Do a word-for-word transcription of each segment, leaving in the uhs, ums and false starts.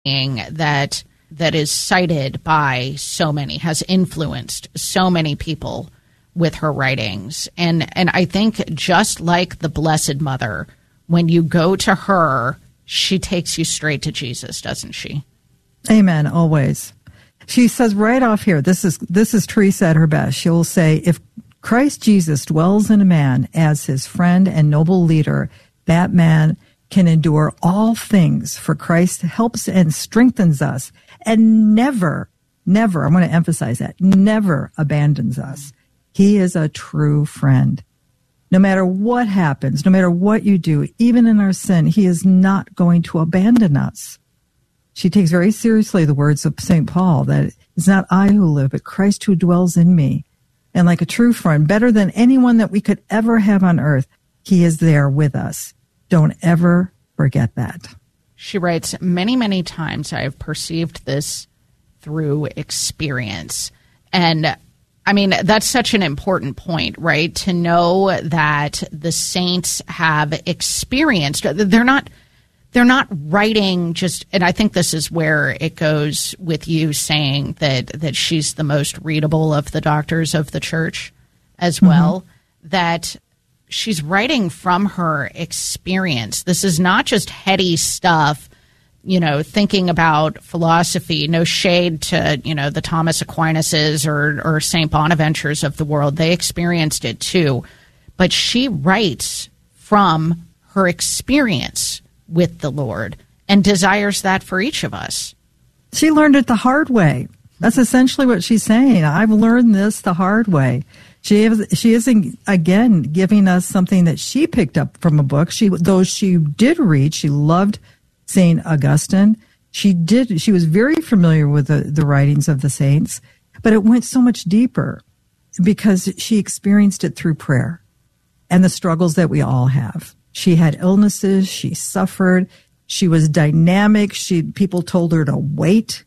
that that is cited by so many, has influenced so many people with her writings. And and I think just like the Blessed Mother, when you go to her, she takes you straight to Jesus, doesn't she? Amen, always. She says right off here, this is this is Teresa at her best. She'll say, if Christ Jesus dwells in a man as his friend and noble leader, that man can endure all things, for Christ helps and strengthens us and never, never, I want to emphasize that, never abandons us. He is a true friend. No matter what happens, no matter what you do, even in our sin, he is not going to abandon us. She takes very seriously the words of Saint Paul, that it's not I who live, but Christ who dwells in me. And like a true friend, better than anyone that we could ever have on earth, he is there with us. Don't ever forget that. She writes, many, many times I have perceived this through experience. And I mean, that's such an important point, right? To know that the saints have experienced, they're not, they're not writing just, and I think this is where it goes with you saying that, that she's the most readable of the doctors of the church as well, mm-hmm. that she's writing from her experience. This is not just heady stuff, you know, thinking about philosophy. No shade to, you know, the Thomas Aquinas or, or Saint Bonaventures of the world. They experienced it too. But she writes from her experience with the Lord and desires that for each of us. She learned it the hard way. That's essentially what she's saying. I've learned this the hard way. She is, she isn't, again, giving us something that she picked up from a book. She, though she did read, she loved Saint Augustine. She did, she was very familiar with the, the writings of the saints, but it went so much deeper because she experienced it through prayer and the struggles that we all have. She had illnesses. She suffered. She was dynamic. She, people told her to wait.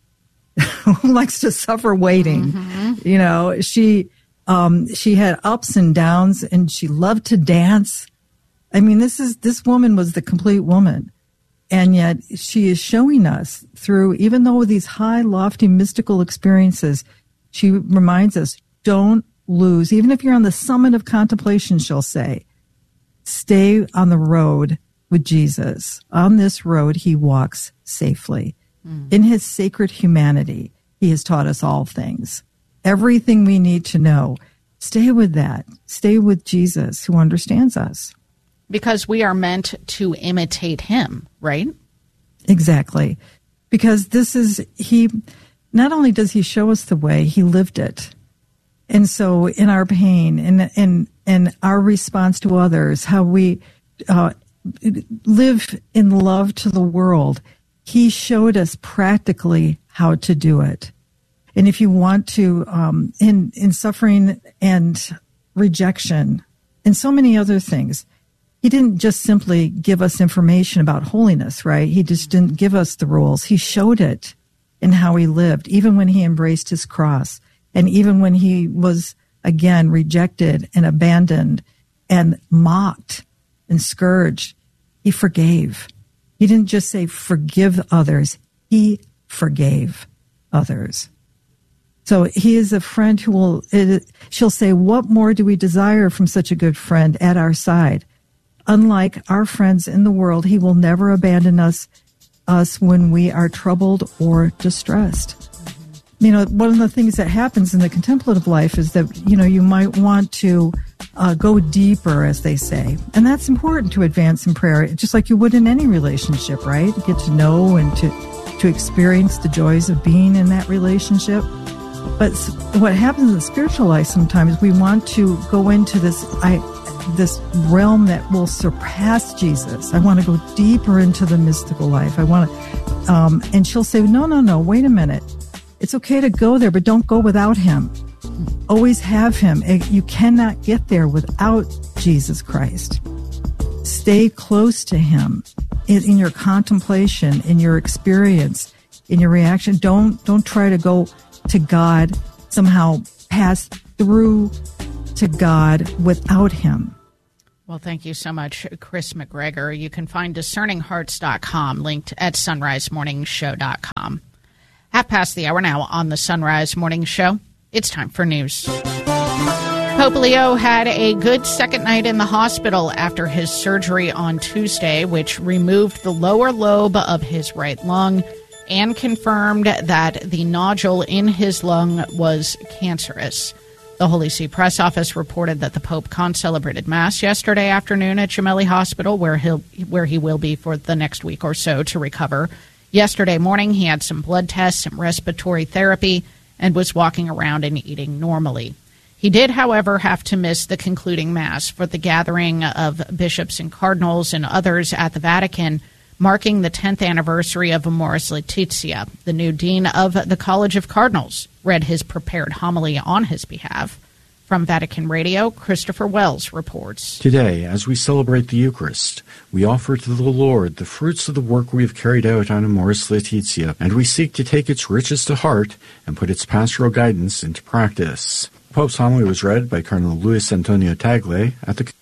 Who likes to suffer waiting? Mm-hmm. You know, she, Um, she had ups and downs, and she loved to dance. I mean, this is this woman was the complete woman. And yet she is showing us through, even though these high, lofty, mystical experiences, she reminds us, don't lose. Even if you're on the summit of contemplation, she'll say, stay on the road with Jesus. On this road, he walks safely. Mm. In his sacred humanity, he has taught us all things. Everything we need to know. Stay with that. Stay with Jesus, who understands us. Because we are meant to imitate him, right? Exactly. Because this is, he, not only does he show us the way, he lived it. And so in our pain and and, and our response to others, how we uh, live in love to the world, he showed us practically how to do it. And if you want to, um, in, in suffering and rejection and so many other things, he didn't just simply give us information about holiness, right? He just didn't give us the rules. He showed it in how he lived, even when he embraced his cross, and even when he was, again, rejected and abandoned and mocked and scourged. He forgave. He didn't just say, forgive others. He forgave others. So he is a friend who will, it, she'll say, what more do we desire from such a good friend at our side? Unlike our friends in the world, he will never abandon us, us when we are troubled or distressed. You know, one of the things that happens in the contemplative life is that, you know, you might want to uh, go deeper, as they say. And that's important to advance in prayer, just like you would in any relationship, right? Get to know and to, to experience the joys of being in that relationship. But what happens in the spiritual life sometimes, we want to go into this I, this realm that will surpass Jesus. I want to go deeper into the mystical life. I want to, um, and she'll say, no, no, no, wait a minute. It's okay to go there, but don't go without him. Always have him. You cannot get there without Jesus Christ. Stay close to him in, in your contemplation, in your experience, in your reaction. Don't, don't try to go to God, somehow pass through to God without him. Well, thank you so much, Chris McGregor. You can find discerning hearts dot com linked at sunrise morning show dot com. Half past the hour now on the Sunrise Morning Show. It's time for news. Pope Leo had a good second night in the hospital after his surgery on Tuesday, which removed the lower lobe of his right lung and confirmed that the nodule in his lung was cancerous. The Holy See Press Office reported that the Pope celebrated Mass yesterday afternoon at Gemelli Hospital, where he'll where he will be for the next week or so to recover. Yesterday morning, he had some blood tests, some respiratory therapy, and was walking around and eating normally. He did, however, have to miss the concluding Mass for the gathering of bishops and cardinals and others at the Vatican, marking the tenth anniversary of Amoris Laetitia. The new dean of the College of Cardinals read his prepared homily on his behalf. From Vatican Radio, Christopher Wells reports. Today, as we celebrate the Eucharist, we offer to the Lord the fruits of the work we have carried out on Amoris Laetitia, and we seek to take its riches to heart and put its pastoral guidance into practice. The Pope's homily was read by Cardinal Luis Antonio Tagle at the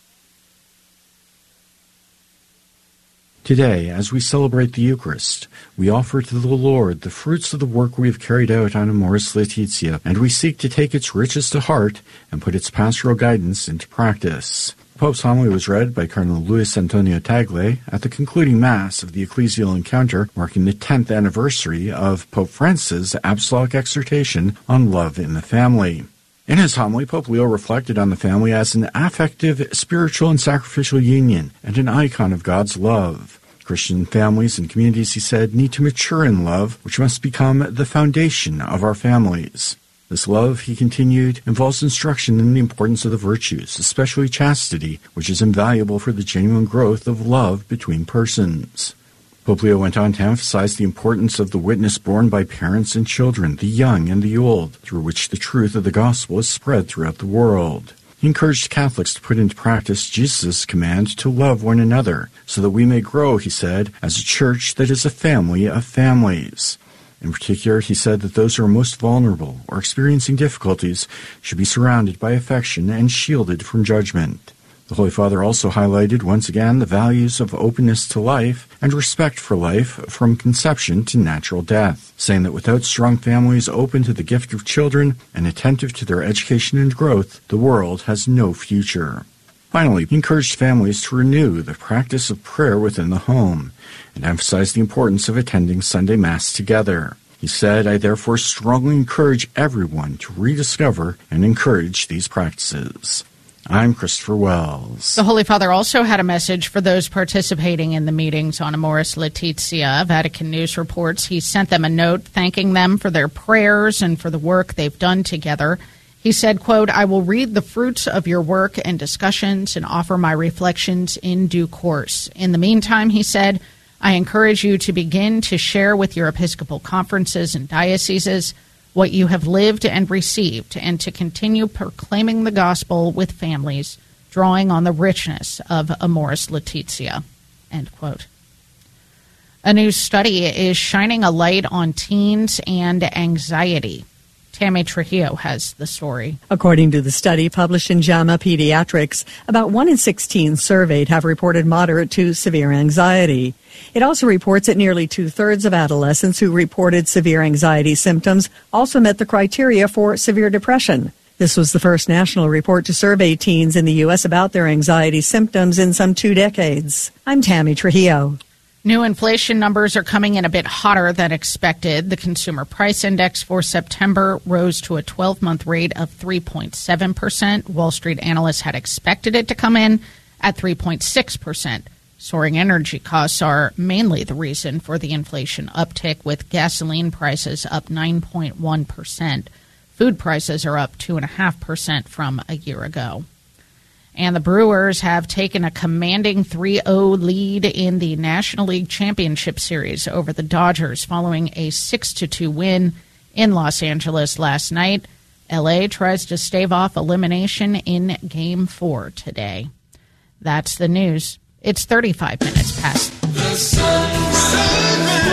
Today, as we celebrate the Eucharist, we offer to the Lord the fruits of the work we have carried out on Amoris Laetitia, and we seek to take its riches to heart and put its pastoral guidance into practice. The Pope's homily was read by Cardinal Luis Antonio Tagle at the concluding Mass of the Ecclesial Encounter, marking the tenth anniversary of Pope Francis' Apostolic Exhortation on Love in the Family. In his homily, Pope Leo reflected on the family as an affective, spiritual, and sacrificial union, and an icon of God's love. Christian families and communities, he said, need to mature in love, which must become the foundation of our families. This love, he continued, involves instruction in the importance of the virtues, especially chastity, which is invaluable for the genuine growth of love between persons. Pope Leo went on to emphasize the importance of the witness borne by parents and children, the young and the old, through which the truth of the gospel is spread throughout the world. He encouraged Catholics to put into practice Jesus' command to love one another, so that we may grow, he said, as a church that is a family of families. In particular, he said that those who are most vulnerable or experiencing difficulties should be surrounded by affection and shielded from judgment. The Holy Father also highlighted once again the values of openness to life and respect for life from conception to natural death, saying that without strong families open to the gift of children and attentive to their education and growth, the world has no future. Finally, he encouraged families to renew the practice of prayer within the home and emphasized the importance of attending Sunday Mass together. He said, I therefore strongly encourage everyone to rediscover and encourage these practices. I'm Christopher Wells. The Holy Father also had a message for those participating in the meetings on Amoris Laetitia. Vatican News reports he sent them a note thanking them for their prayers and for the work they've done together. He said, quote, I will read the fruits of your work and discussions and offer my reflections in due course. In the meantime, he said, I encourage you to begin to share with your Episcopal conferences and dioceses what you have lived and received, and to continue proclaiming the gospel with families, drawing on the richness of Amoris Laetitia, end quote. A new study is shining a light on teens and anxiety. Tammy Trujillo has the story. According to the study published in JAMA Pediatrics, about one in six teens surveyed have reported moderate to severe anxiety. It also reports that nearly two-thirds of adolescents who reported severe anxiety symptoms also met the criteria for severe depression. This was the first national report to survey teens in the U S about their anxiety symptoms in some two decades. I'm Tammy Trujillo. New inflation numbers are coming in a bit hotter than expected. The Consumer Price Index for September rose to a twelve-month rate of three point seven percent. Wall Street analysts had expected it to come in at three point six percent. Soaring energy costs are mainly the reason for the inflation uptick, with gasoline prices up nine point one percent. Food prices are up two point five percent from a year ago. And the Brewers have taken a commanding three oh lead in the National League Championship Series over the Dodgers following a six to two win in Los Angeles last night. L A tries to stave off elimination in Game four today. That's the news. It's thirty-five minutes past. The Sunrise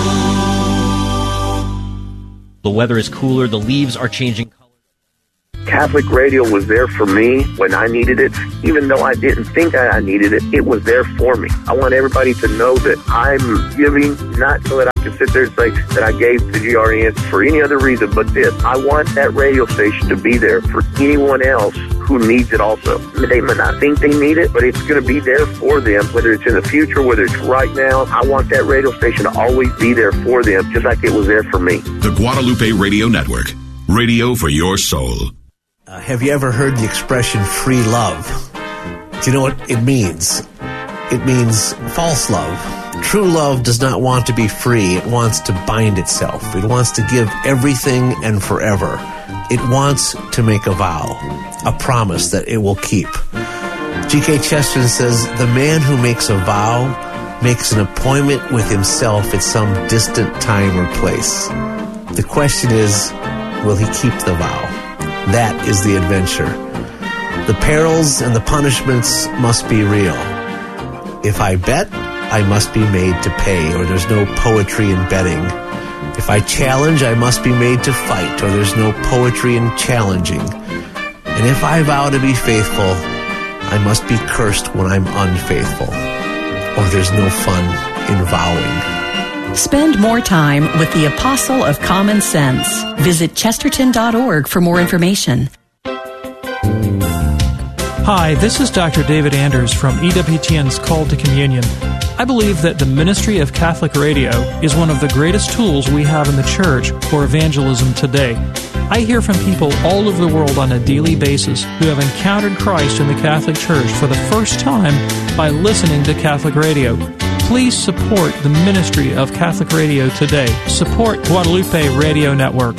Morning Show. The weather is cooler. The leaves are changing color. Catholic radio was there for me when I needed it. Even though I didn't think that I needed it, it was there for me. I want everybody to know that I'm giving, not so that I can sit there and say that I gave to G R E N for any other reason but this. I want that radio station to be there for anyone else who needs it also. They may not think they need it, but it's going to be there for them, whether it's in the future, whether it's right now. I want that radio station to always be there for them, just like it was there for me. The Guadalupe Radio Network. Radio for your soul. Uh, have you ever heard the expression free love? Do you know what it means? It means false love. True love does not want to be free. It wants to bind itself. It wants to give everything and forever. It wants to make a vow, a promise that it will keep. G K Chesterton says, the man who makes a vow makes an appointment with himself at some distant time or place. The question is, will he keep the vow? That is the adventure. The perils and the punishments must be real. If I bet, I must be made to pay, or there's no poetry in betting. If I challenge, I must be made to fight, or there's no poetry in challenging. And if I vow to be faithful, I must be cursed when I'm unfaithful, or there's no fun in vowing. Spend more time with the Apostle of Common Sense. Visit chesterton dot org for more information. Hi, this is Doctor David Anders from E W T N's Call to Communion. I believe that the ministry of Catholic radio is one of the greatest tools we have in the church for evangelism today. I hear from people all over the world on a daily basis who have encountered Christ in the Catholic Church for the first time by listening to Catholic radio. Please support the ministry of Catholic radio today. Support Guadalupe Radio Network.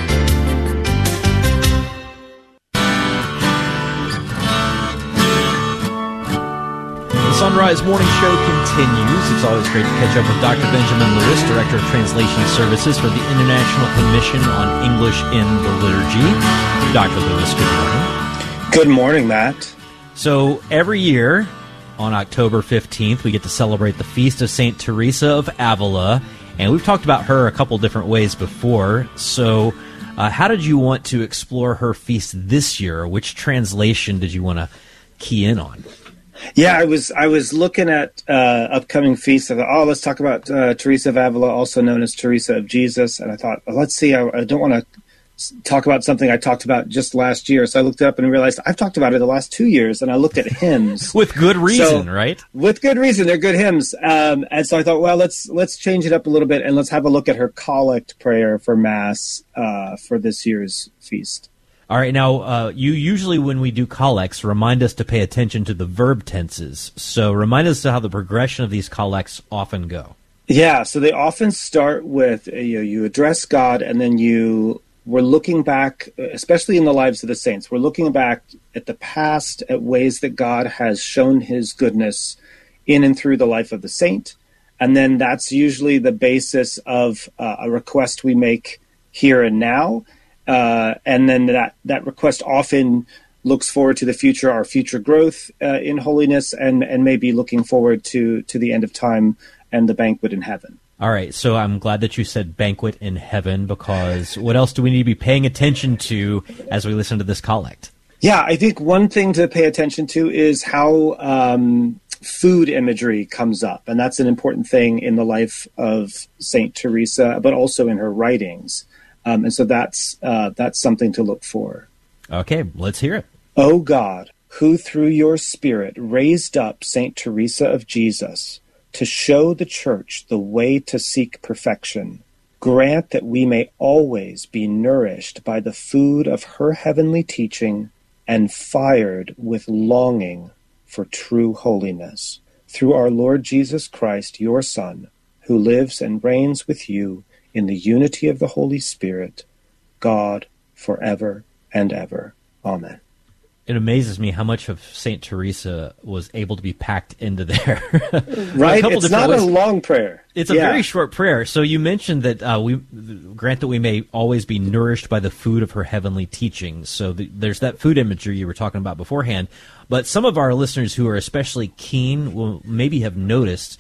Sunrise Morning Show continues. It's always great to catch up with Doctor Benjamin Lewis, Director of Translation Services for the International Commission on English in the Liturgy. Doctor Lewis, good morning. Good morning, Matt. So every year on October fifteenth, we get to celebrate the Feast of Saint Teresa of Avila, and we've talked about her a couple different ways before. So uh, how did you want to explore her feast this year? Which translation did you want to key in on? Yeah, I was I was looking at uh, upcoming feasts. I thought, oh, let's talk about uh, Teresa of Avila, also known as Teresa of Jesus. And I thought, well, let's see, I, I don't want to talk about something I talked about just last year. So I looked it up and realized I've talked about it the last two years, and I looked at hymns. With good reason, so, right? With good reason. They're good hymns. Um, and so I thought, well, let's let's change it up a little bit, and let's have a look at her collect prayer for Mass uh, for this year's feast. All right, now, uh, you usually, when we do collects, remind us to pay attention to the verb tenses. So remind us how the progression of these collects often go. Yeah, so they often start with, you know, you address God, and then you, we're looking back, especially in the lives of the saints, we're looking back at the past, at ways that God has shown his goodness in and through the life of the saint. And then that's usually the basis of uh, a request we make here and now. Uh, and then that, that request often looks forward to the future, our future growth uh, in holiness, and, and maybe looking forward to, to the end of time and the banquet in heaven. All right, so I'm glad that you said banquet in heaven, because what else do we need to be paying attention to as we listen to this collect? Yeah, I think one thing to pay attention to is how um, food imagery comes up, and that's an important thing in the life of Saint Teresa, but also in her writings. Um, and so that's uh, that's something to look for. Okay, let's hear it. O God, who through your Spirit raised up Saint Teresa of Jesus to show the Church the way to seek perfection, grant that we may always be nourished by the food of her heavenly teaching and fired with longing for true holiness. Through our Lord Jesus Christ, your Son, who lives and reigns with you in the unity of the Holy Spirit, God, forever and ever. Amen. It amazes me how much of Saint Teresa was able to be packed into there. Right? It's not ways. a long prayer. It's a yeah. very short prayer. So you mentioned that uh, we grant that we may always be nourished by the food of her heavenly teaching. So the, there's that food imagery you were talking about beforehand. But some of our listeners who are especially keen will maybe have noticed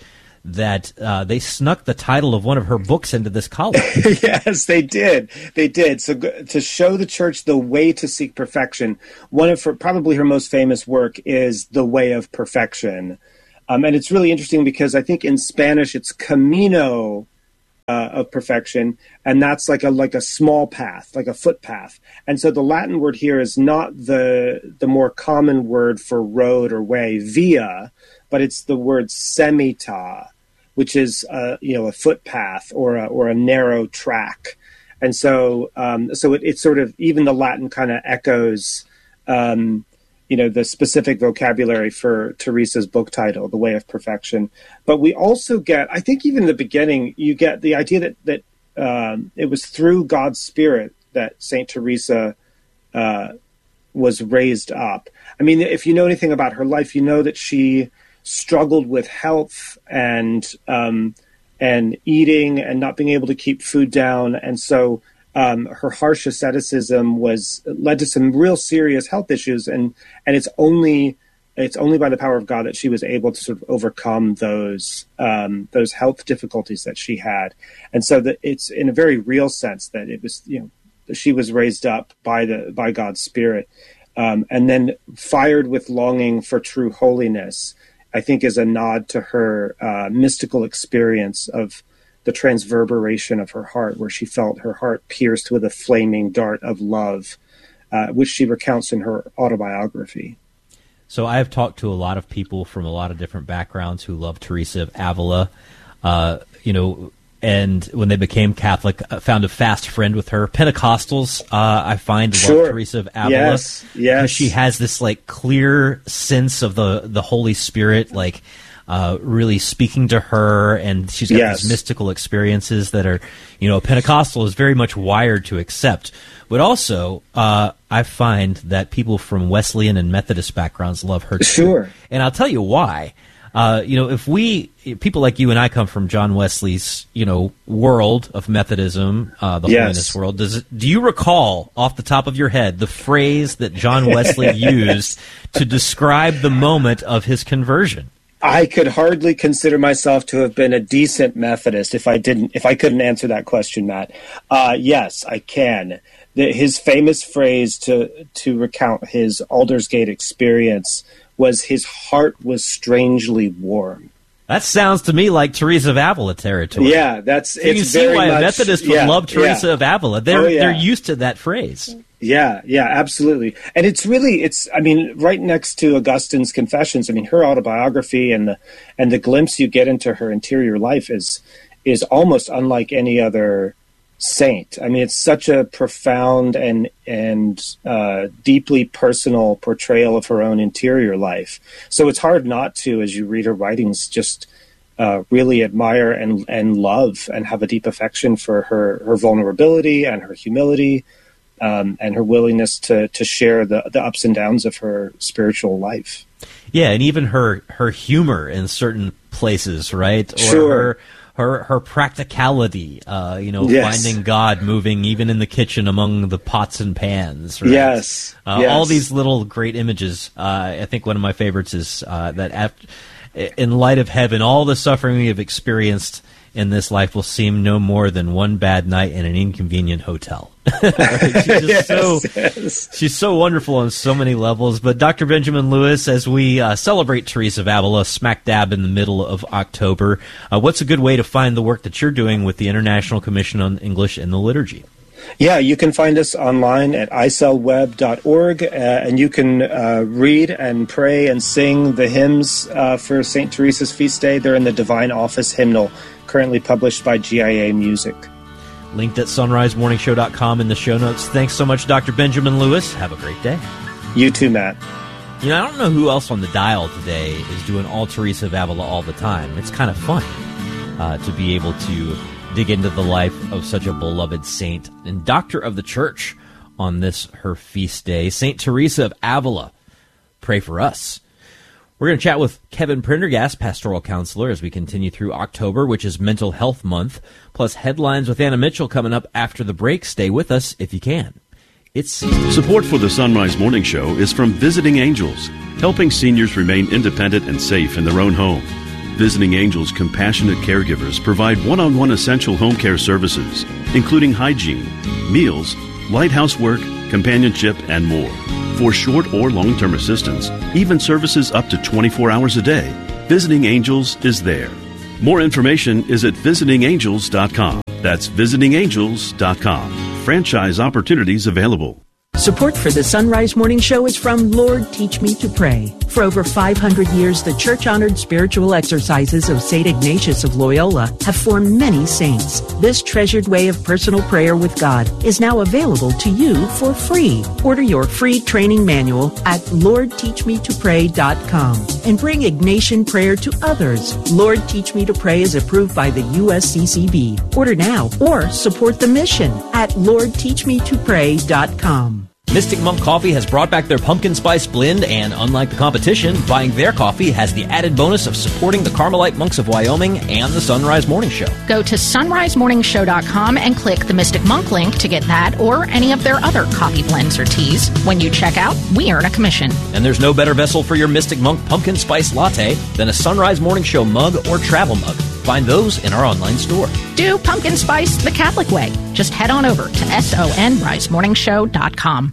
that uh, they snuck the title of one of her books into this column. Yes, they did. They did. So go- to show the church the way to seek perfection, one of her, probably her most famous work is The Way of Perfection. Um, and it's really interesting because I think in Spanish it's Camino uh, of Perfection, and that's like a like a small path, like a footpath. And so the Latin word here is not the the more common word for road or way, via, but it's the word semita, which is uh, you know a footpath or a, or a narrow track. And so um, so it, it's sort of, even the Latin kind of echoes um, you know, the specific vocabulary for Teresa's book title, The Way of Perfection. But we also get, I think even in the beginning, you get the idea that, that um, it was through God's Spirit that Saint Teresa uh, was raised up. I mean, if you know anything about her life, you know that she struggled with health and um, and eating and not being able to keep food down. And so Um, her harsh asceticism was led to some real serious health issues, and and it's only it's only by the power of God that she was able to sort of overcome those um, those health difficulties that she had. And so that it's in a very real sense that it was, you know, she was raised up by the by God's Spirit, um, and then fired with longing for true holiness, I think is a nod to her uh, mystical experience of the transverberation of her heart, where she felt her heart pierced with a flaming dart of love, uh, which she recounts in her autobiography. So I have talked to a lot of people from a lot of different backgrounds who love Teresa of Avila, uh, you know, and when they became Catholic, I found a fast friend with her. Pentecostals, uh, I find, sure. love Teresa of Avila. Yes, yes. She has this like clear sense of the, the Holy Spirit, like, Uh, really speaking to her, and she's got yes. these mystical experiences that are, you know, Pentecostal is very much wired to accept. But also, uh, I find that people from Wesleyan and Methodist backgrounds love her too. Sure. And I'll tell you why. Uh, you know, if we, people like you and I come from John Wesley's, you know, world of Methodism, uh, the yes. holiness world, does it, do you recall off the top of your head the phrase that John Wesley used to describe the moment of his conversion? I could hardly consider myself to have been a decent Methodist if I didn't, if I couldn't answer that question, Matt. Uh, yes, I can. The, his famous phrase to to recount his Aldersgate experience was, "His heart was strangely warm." That sounds to me like Teresa of Avila territory. Yeah, that's so it's you see very why much, a Methodist would yeah, love Teresa yeah. of Avila. They're oh, yeah. they're used to that phrase. Yeah, yeah, absolutely. And it's really, it's, I mean, right next to Augustine's Confessions, I mean, her autobiography and the, and the glimpse you get into her interior life is, is almost unlike any other saint. I mean, it's such a profound and, and, uh, deeply personal portrayal of her own interior life. So it's hard not to, as you read her writings, just, uh, really admire and, and love and have a deep affection for her, her vulnerability and her humility. Um, and her willingness to to share the, the ups and downs of her spiritual life. Yeah, and even her her humor in certain places, right? Or sure. her her her practicality, uh, you know, yes. finding God moving even in the kitchen among the pots and pans. Right? Yes. Uh, yes. All these little great images. Uh, I think one of my favorites is uh, that after, in light of heaven, all the suffering we have experienced in this life will seem no more than one bad night in an inconvenient hotel. She's just yes, so yes. she's so wonderful on so many levels. But Doctor Benjamin Lewis, as we uh, celebrate Teresa of Avila smack dab in the middle of October, uh, what's a good way to find the work that you're doing with the International Commission on English in the Liturgy? Yeah, you can find us online at i c e l web dot org, uh, and you can uh, read and pray and sing the hymns uh, for Saint Teresa's feast day. They're in the Divine Office hymnal, currently published by G I A Music. Linked at sunrise morning show dot com in the show notes. Thanks so much, Doctor Benjamin Lewis. Have a great day. You too, Matt. You know, I don't know who else on the dial today is doing all Teresa of Avila all the time. It's kind of fun uh, to be able to dig into the life of such a beloved saint and doctor of the church on this, her feast day. Saint Teresa of Avila, pray for us. We're going to chat with Kevin Prendergast, pastoral counselor, as we continue through October, which is Mental Health Month, plus headlines with Anna Mitchell coming up after the break. Stay with us if you can. It's Support for the Sunrise Morning Show is from Visiting Angels, helping seniors remain independent and safe in their own home. Visiting Angels compassionate caregivers provide one-on-one essential home care services, including hygiene, meals, light housework, companionship, and more. For short or long-term assistance, even services up to twenty-four hours a day, Visiting Angels is there. More information is at visiting angels dot com. That's visiting angels dot com. Franchise opportunities available. Support for the Sunrise Morning Show is from Lord Teach Me to Pray. For over five hundred years, the church-honored spiritual exercises of Saint Ignatius of Loyola have formed many saints. This treasured way of personal prayer with God is now available to you for free. Order your free training manual at lord teach me to pray dot com and bring Ignatian prayer to others. Lord Teach Me to Pray is approved by the U S C C B. Order now or support the mission at lord teach me to pray dot com. Mystic Monk Coffee has brought back their pumpkin spice blend, and unlike the competition, buying their coffee has the added bonus of supporting the Carmelite Monks of Wyoming and the Sunrise Morning Show. Go to sunrise morning show dot com and click the Mystic Monk link to get that or any of their other coffee blends or teas. When you check out, we earn a commission. And there's no better vessel for your Mystic Monk pumpkin spice latte than a Sunrise Morning Show mug or travel mug. Find those in our online store. Do pumpkin spice the Catholic way. Just head on over to sunrise morning show dot com.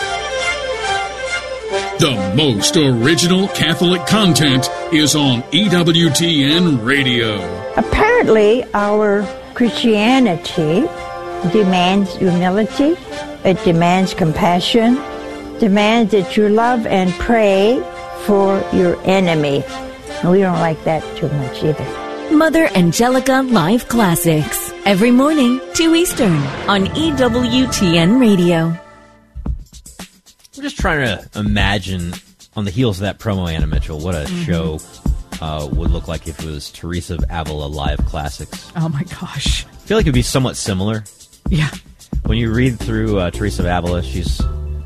The most original Catholic content is on E W T N Radio. Apparently, our Christianity demands humility, it demands compassion, demands that you love and pray for your enemy. And we don't like that too much either. Mother Angelica Live Classics, every morning, two Eastern, on E W T N Radio. I'm just trying to imagine, on the heels of that promo, Anna Mitchell, what a mm-hmm. show uh, would look like if it was Teresa of Avila Live Classics. Oh, my gosh. I feel like it would be somewhat similar. Yeah. When you read through uh, Teresa of Avila, she's...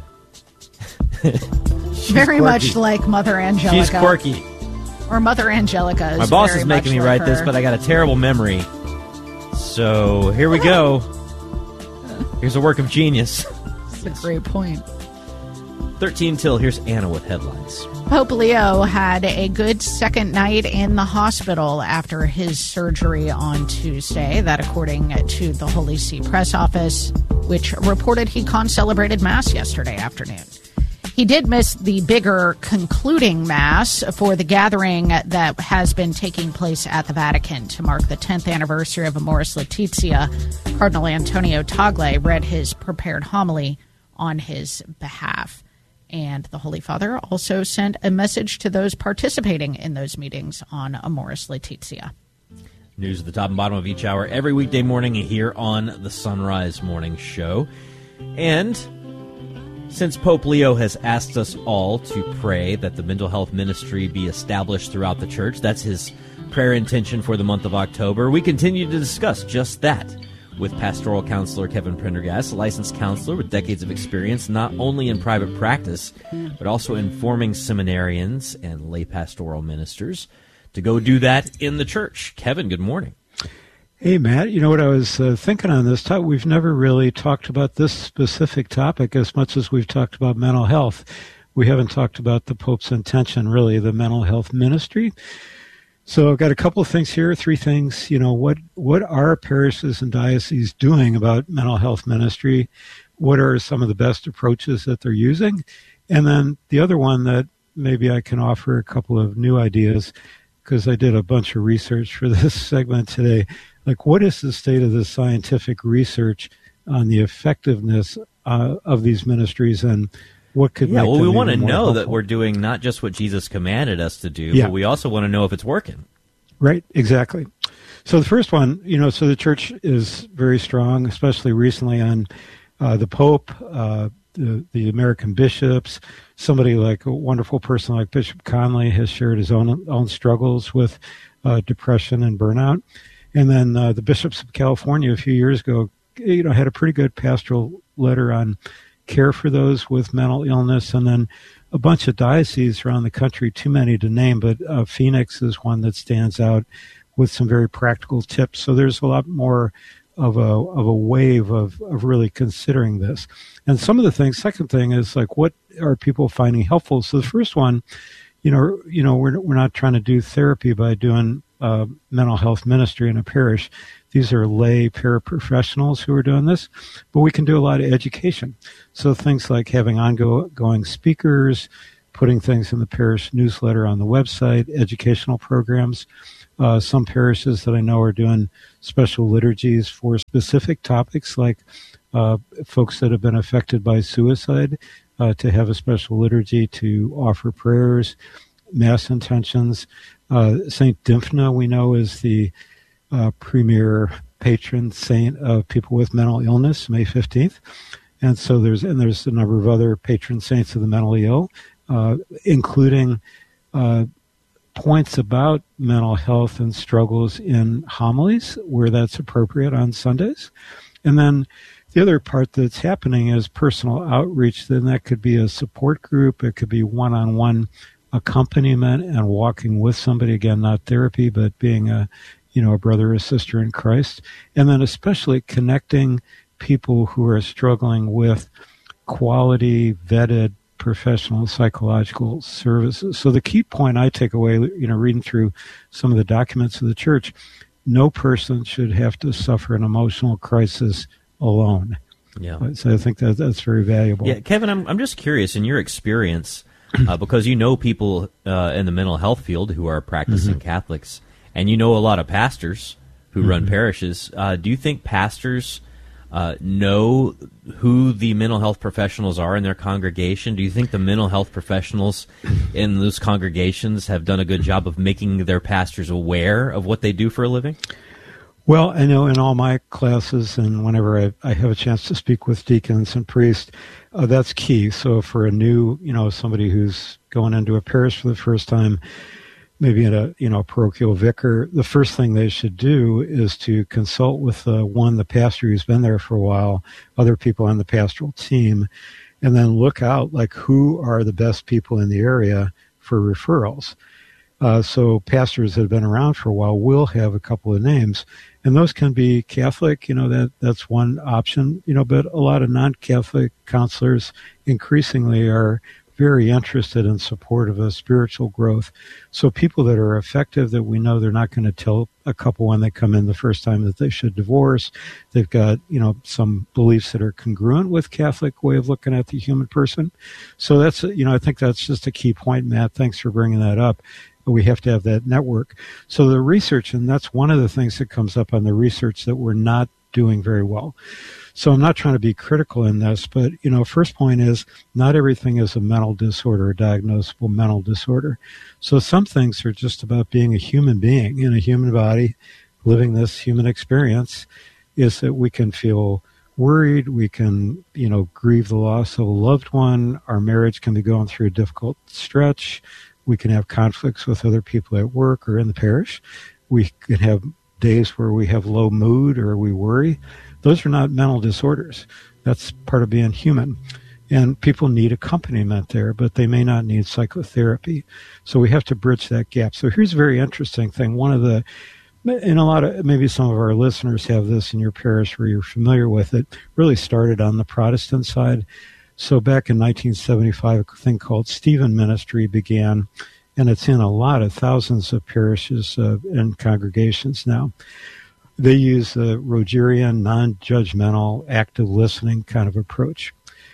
she's very quirky. Much like Mother Angelica. She's quirky. Or Mother Angelica is My boss very is making me like write her. this, but I got a terrible memory. So, here we go. Here's a work of genius. That's a great point. thirteen till, here's Anna with headlines. Pope Leo had a good second night in the hospital after his surgery on Tuesday. That according to the Holy See press office, which reported he concelebrated Mass yesterday afternoon. He did miss the bigger concluding Mass for the gathering that has been taking place at the Vatican to mark the tenth anniversary of Amoris Laetitia. Cardinal Antonio Tagle read his prepared homily on his behalf. And the Holy Father also sent a message to those participating in those meetings on Amoris Laetitia. News at the top and bottom of each hour every weekday morning here on the Sunrise Morning Show. And since Pope Leo has asked us all to pray that the mental health ministry be established throughout the church, that's his prayer intention for the month of October, we continue to discuss just that with pastoral counselor Kevin Prendergast, a licensed counselor with decades of experience not only in private practice, but also informing seminarians and lay pastoral ministers to go do that in the church. Kevin, good morning. Hey, Matt. You know what I was uh, thinking on this topic? We've never really talked about this specific topic as much as we've talked about mental health. We haven't talked about the Pope's intention, really, the mental health ministry. So I've got a couple of things here, three things. You know, what what are parishes and dioceses doing about mental health ministry? What are some of the best approaches that they're using? And then the other one that maybe I can offer a couple of new ideas, because I did a bunch of research for this segment today. Like, what is the state of the scientific research on the effectiveness uh, of these ministries, and what could yeah, make well, them we want to even more know helpful? that we're doing not just what Jesus commanded us to do, Yeah. but we also want to know if it's working. Right, exactly. So the first one, you know, so the church is very strong, especially recently on uh, the Pope, uh, the, the American bishops. Somebody like a wonderful person like Bishop Conley has shared his own own struggles with uh, depression and burnout. And then uh, the bishops of California a few years ago, you know, had a pretty good pastoral letter on care for those with mental illness. And then a bunch of dioceses around the country, too many to name, but uh, Phoenix is one that stands out with some very practical tips. So there's a lot more of a of a wave of, of really considering this. And some of the things, second thing is like, what are people finding helpful? So the first one, you know, you know, we're we're not trying to do therapy by doing uh, mental health ministry in a parish. These are lay paraprofessionals who are doing this, but we can do a lot of education. So things like having ongoing speakers, putting things in the parish newsletter on the website, educational programs. Uh, some parishes that I know are doing special liturgies for specific topics, like uh, folks that have been affected by suicide, uh, to have a special liturgy to offer prayers, mass intentions. Uh, Saint Dymphna, we know, is the uh, premier patron saint of people with mental illness, May fifteenth. And so there's and there's a number of other patron saints of the mentally ill, uh, including uh, points about mental health and struggles in homilies where that's appropriate on Sundays. And then the other part that's happening is personal outreach. Then that could be a support group. It could be one-on-one accompaniment and walking with somebody, again, not therapy, but being a, you know, a brother or sister in Christ. And then especially connecting people who are struggling with quality, vetted, professional psychological services. So the key point I take away, you know, reading through some of the documents of the church, no person should have to suffer an emotional crisis alone. Yeah. So I think that that's very valuable. Yeah, Kevin, I'm I'm just curious, in your experience, uh, because you know people uh, in the mental health field who are practicing mm-hmm. Catholics, and you know a lot of pastors who mm-hmm. run parishes. Uh, do you think pastors uh, know who the mental health professionals are in their congregation? Do you think the mental health professionals in those congregations have done a good job of making their pastors aware of what they do for a living? Well, I know in all my classes and whenever I, I have a chance to speak with deacons and priests, uh, that's key. So for a new, you know, somebody who's going into a parish for the first time, maybe in a, you know, parochial vicar, the first thing they should do is to consult with uh, one, the pastor who's been there for a while, other people on the pastoral team, and then look out, like, who are the best people in the area for referrals. Uh, so pastors that have been around for a while will have a couple of names, and those can be Catholic, you know, that that's one option, you know, but a lot of non-Catholic counselors increasingly are very interested in support of a spiritual growth. So people that are effective, that we know they're not going to tell a couple when they come in the first time that they should divorce. They've got, you know, some beliefs that are congruent with Catholic way of looking at the human person. So that's, you know, I think that's just a key point, Matt. Thanks for bringing that up. We have to have that network. So the research, and that's one of the things that comes up on the research that we're not doing very well. So I'm not trying to be critical in this, but, you know, first point is not everything is a mental disorder, a diagnosable mental disorder. So some things are just about being a human being in a human body, living this human experience, is that we can feel worried, we can, you know, grieve the loss of a loved one, our marriage can be going through a difficult stretch, we can have conflicts with other people at work or in the parish, we can have days where we have low mood or we worry. Those are not mental disorders. That's part of being human. And people need accompaniment there, but they may not need psychotherapy. So we have to bridge that gap. So here's a very interesting thing. One of the, and a lot of, maybe some of our listeners have this in your parish where you're familiar with it, really started on the Protestant side. So back in nineteen seventy-five, a thing called Stephen Ministry began, and it's in a lot of thousands of parishes uh, and congregations now. They use a Rogerian, non-judgmental, active listening kind of approach.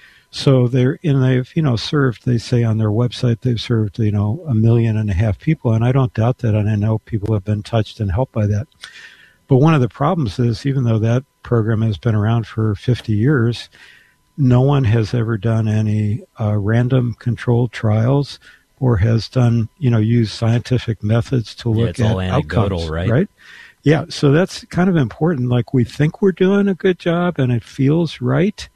So they're, and they've, you know, served, they say on their website, they've served, you know, a million and a half people, and I don't doubt that, and I know people have been touched and helped by that. But one of the problems is, even though that program has been around for fifty years, no one has ever done any uh, random controlled trials or has done, you know, used scientific methods to look yeah, it's at all anecdotal, outcomes, right? right? Yeah, so that's kind of important. Like, we think we're doing a good job and it feels right,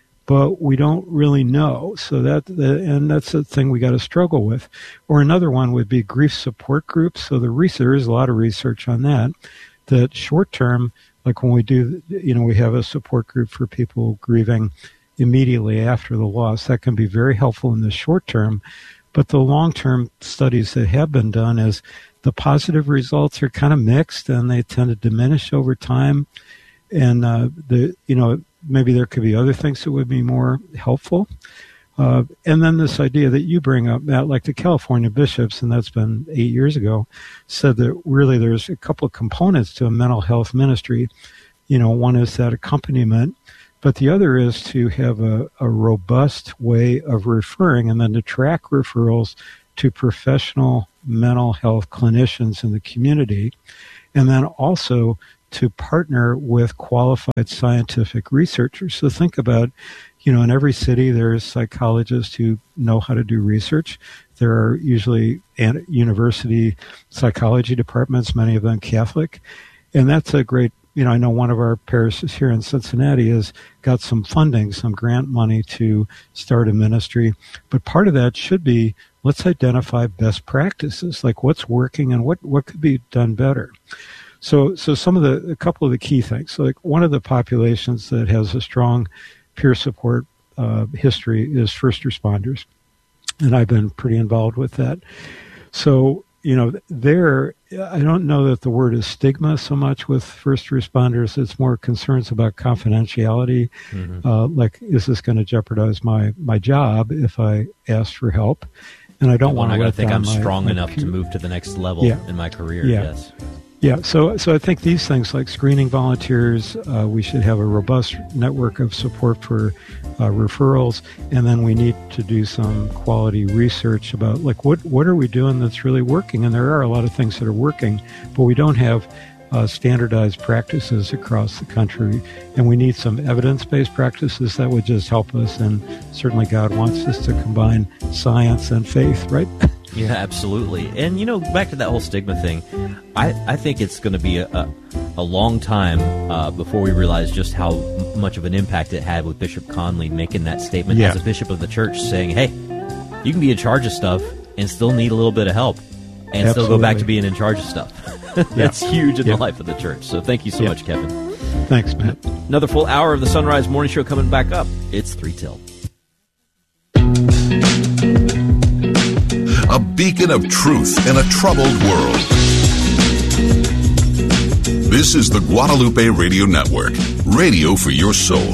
but we don't really know. So that, and that's the thing we got to struggle with. Or another one would be grief support groups. So the research, there is a lot of research on that, that short term, like when we do, you know, we have a support group for people grieving immediately after the loss. That can be very helpful in the short term. But the long-term studies that have been done is the positive results are kind of mixed, and they tend to diminish over time. And uh, the you know maybe there could be other things that would be more helpful. Uh, and then this idea that you bring up, Matt, like the California bishops, and that's been eight years ago, said that really there's a couple of components to a mental health ministry. You know, one is that accompaniment, but the other is to have a, a robust way of referring and then to track referrals to professional mental health clinicians in the community, and then also to partner with qualified scientific researchers. So think about, you know, in every city there's psychologists who know how to do research. There are usually university psychology departments, many of them Catholic, and that's a great, you know, I know one of our parishes here in Cincinnati has got some funding, some grant money to start a ministry, but part of that should be, let's identify best practices, like what's working and what, what could be done better. So, so some of the, a couple of the key things, so like one of the populations that has a strong peer support uh, history is first responders. And I've been pretty involved with that. So, you know, there, I don't know that the word is stigma so much with first responders. It's more concerns about confidentiality. Mm-hmm. Uh, like, is this going to jeopardize my, my job if I ask for help? And I don't want to I think I'm my, strong my enough peer. to move to the next level yeah. in my career. Yeah. Yes. Yeah, so so I think these things like screening volunteers, uh, we should have a robust network of support for uh, referrals, and then we need to do some quality research about like what, what are we doing that's really working, and there are a lot of things that are working, but we don't have uh, standardized practices across the country, and we need some evidence-based practices that would just help us, and certainly God wants us to combine science and faith, right? Yeah, absolutely. And, you know, back to that whole stigma thing, I, I think it's going to be a, a, a long time uh, before we realize just how m- much of an impact it had with Bishop Conley making that statement yeah. as a bishop of the church, saying, hey, you can be in charge of stuff and still need a little bit of help and Absolutely. still go back to being in charge of stuff. That's yeah. huge in yeah. the life of the church. So thank you so yeah. much, Kevin. Thanks, Matt. Another full hour of the Sunrise Morning Show coming back up. It's three till. A beacon of truth in a troubled world. This is the Guadalupe Radio Network, radio for your soul.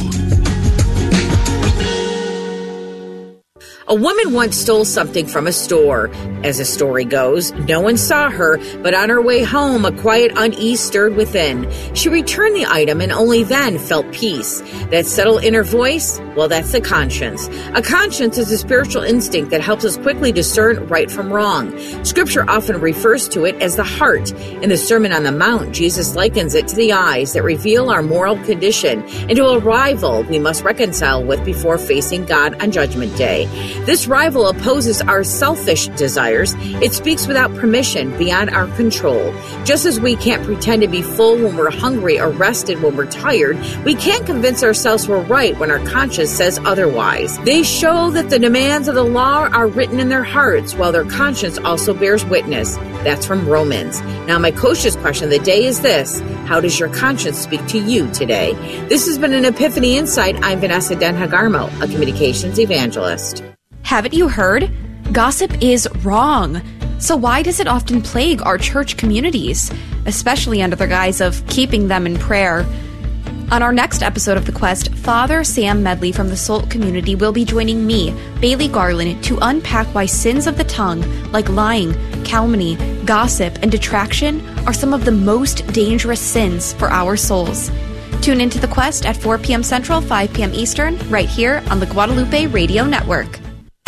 A woman once stole something from a store. As the story goes, no one saw her, but on her way home, a quiet unease stirred within. She returned the item and only then felt peace. That subtle inner voice? Well, that's the conscience. A conscience is a spiritual instinct that helps us quickly discern right from wrong. Scripture often refers to it as the heart. In the Sermon on the Mount, Jesus likens it to the eyes that reveal our moral condition and to a rival we must reconcile with before facing God on Judgment Day. This rival opposes our selfish desires. It speaks without permission, beyond our control. Just as we can't pretend to be full when we're hungry or rested when we're tired, we can't convince ourselves we're right when our conscience says otherwise. They show that the demands of the law are written in their hearts, while their conscience also bears witness. That's from Romans. Now, my cautious question of the day is this: how does your conscience speak to you today? This has been an Epiphany Insight. I'm Vanessa Den-Hagarmo, a communications evangelist. Haven't you heard? Gossip is wrong. So why does it often plague our church communities, especially under the guise of keeping them in prayer? On our next episode of The Quest, Father Sam Medley from the Salt community will be joining me, Bailey Garland, to unpack why sins of the tongue, like lying, calumny, gossip, and detraction, are some of the most dangerous sins for our souls. Tune into The Quest at four p.m. Central, five p.m. Eastern, right here on the Guadalupe Radio Network.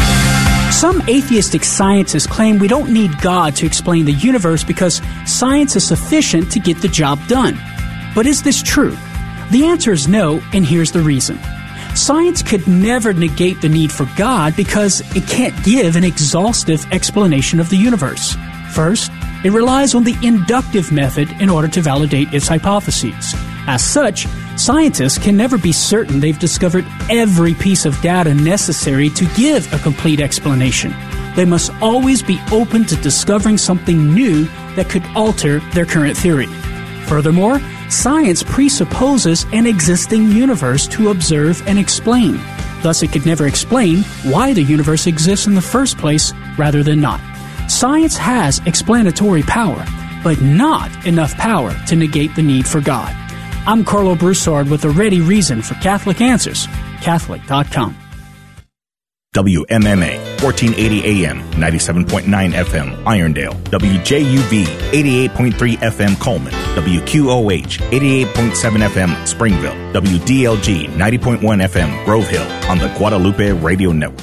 Some atheistic scientists claim we don't need God to explain the universe because science is sufficient to get the job done. But is this true? The answer is no, and here's the reason. Science could never negate the need for God because it can't give an exhaustive explanation of the universe. First, it relies on the inductive method in order to validate its hypotheses. As such, scientists can never be certain they've discovered every piece of data necessary to give a complete explanation. They must always be open to discovering something new that could alter their current theory. Furthermore, science presupposes an existing universe to observe and explain. Thus, it could never explain why the universe exists in the first place rather than not. Science has explanatory power, but not enough power to negate the need for God. I'm Carlo Broussard with a ready reason for Catholic Answers, Catholic dot com. W M M A, fourteen eighty A M, ninety-seven point nine F M, Irondale. W J U V, eighty-eight point three F M, Coleman. W Q O H, eighty-eight point seven F M, Springville. W D L G, ninety point one F M, Grove Hill, on the Guadalupe Radio Network.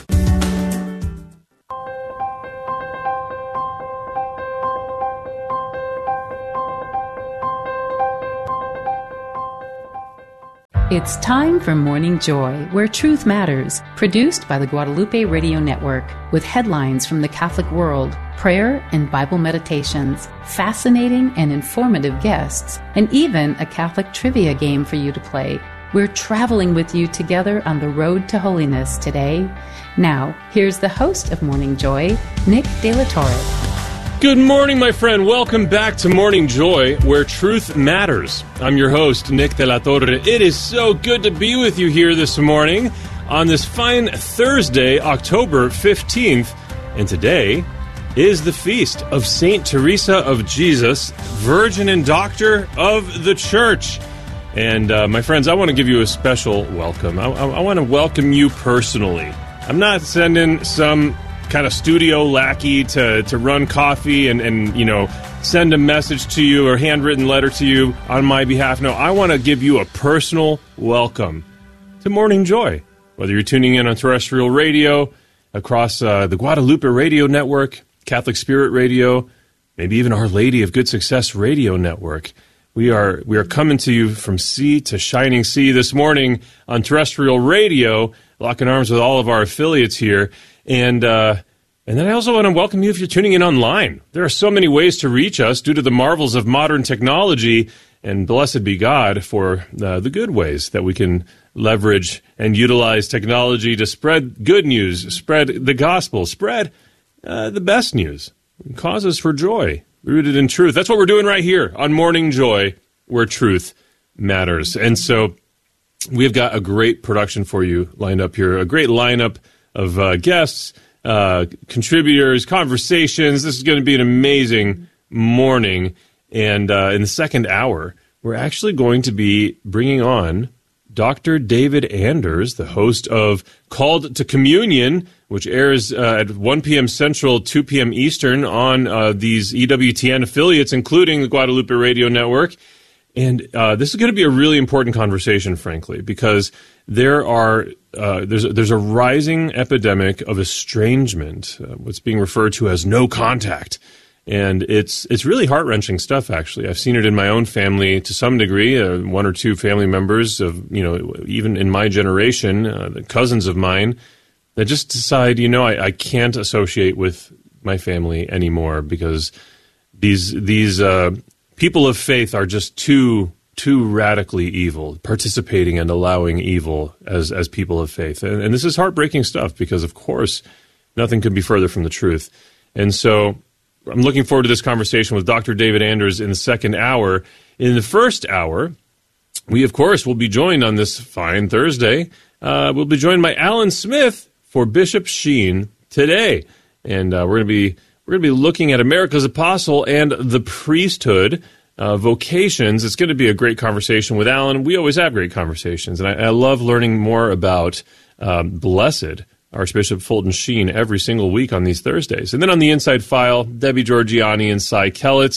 It's time for Morning Joy, where truth matters, produced by the Guadalupe Radio Network, with headlines from the Catholic world, prayer and Bible meditations, fascinating and informative guests, and even a Catholic trivia game for you to play. We're traveling with you together on the road to holiness today. Now, here's the host of Morning Joy, Nick De La Torre. Good morning, my friend. Welcome back to Morning Joy, where truth matters. I'm your host, Nick De La Torre. It is so good to be with you here this morning on this fine Thursday, October fifteenth. And today is the feast of Saint Teresa of Jesus, Virgin and Doctor of the Church. And uh, my friends, I want to give you a special welcome. I, I, I want to welcome you personally. I'm not sending some kind of studio lackey to, to run coffee and, and, you know, send a message to you or handwritten letter to you on my behalf. No, I want to give you a personal welcome to Morning Joy. Whether you're tuning in on terrestrial radio, across uh, the Guadalupe Radio Network, Catholic Spirit Radio, maybe even Our Lady of Good Success Radio Network. We are we are coming to you from sea to shining sea this morning on terrestrial radio, locking arms with all of our affiliates here. And uh, and then I also want to welcome you if you're tuning in online. There are so many ways to reach us due to the marvels of modern technology, and blessed be God for uh, the good ways that we can leverage and utilize technology to spread good news, spread the gospel, spread uh, the best news, causes for joy, rooted in truth. That's what we're doing right here on Morning Joy, where truth matters. And so we've got a great production for you lined up here, a great lineup of uh, guests, uh, contributors, conversations. This is going to be an amazing morning. And uh, in the second hour, we're actually going to be bringing on Doctor David Anders, the host of Called to Communion, which airs uh, at one p.m. Central, two p.m. Eastern on uh, these E W T N affiliates, including the Guadalupe Radio Network. And uh, this is going to be a really important conversation, frankly, because there are uh, there's a, there's a rising epidemic of estrangement, uh, what's being referred to as no contact, and it's it's really heart wrenching stuff. Actually, I've seen it in my own family to some degree. Uh, one or two family members of you know even in my generation, uh, the cousins of mine, that just decide you know I, I can't associate with my family anymore because these these. Uh, People of faith are just too too radically evil, participating and allowing evil as as people of faith. And, and this is heartbreaking stuff because, of course, nothing could be further from the truth. And so I'm looking forward to this conversation with Doctor David Anders in the second hour. In the first hour, we, of course, will be joined on this fine Thursday. Uh, we'll be joined by Alan Smith for Bishop Sheen today. And uh, we're going to be... We're going to be looking at America's Apostle and the priesthood uh, vocations. It's going to be a great conversation with Alan. We always have great conversations, and I, I love learning more about um, Blessed Archbishop Fulton Sheen every single week on these Thursdays. And then on the Inside File, Debbie Georgiani and Cy Kellett,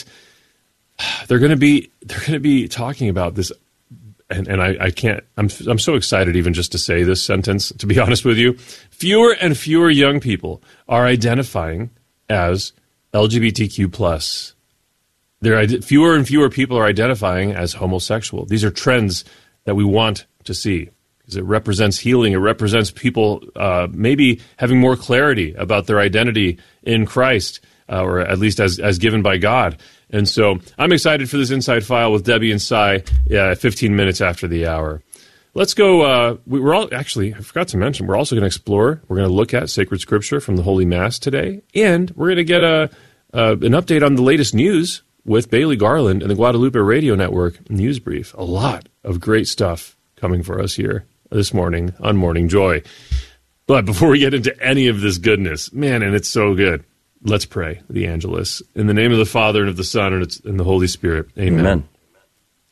they're going to be they're going to be talking about this. And, and I, I can't. I'm I'm so excited even just to say this sentence. To be honest with you, fewer and fewer young people are identifying as L G B T Q plus. There, fewer and fewer people are identifying as homosexual. These are trends that we want to see because it represents healing. It represents people uh, maybe having more clarity about their identity in Christ, uh, or at least as as given by God. And so I'm excited for this Inside File with Debbie and Cy uh, fifteen minutes after the hour. Let's go. Uh, we, we're all actually, I forgot to mention, we're also going to explore, we're going to look at sacred scripture from the Holy Mass today, and we're going to get a uh, an update on the latest news with Bailey Garland and the Guadalupe Radio Network News Brief. A lot of great stuff coming for us here this morning on Morning Joy. But before we get into any of this goodness, man, and it's so good, let's pray the Angelus. In the name of the Father, and of the Son, and of the Holy Spirit. Amen. Amen.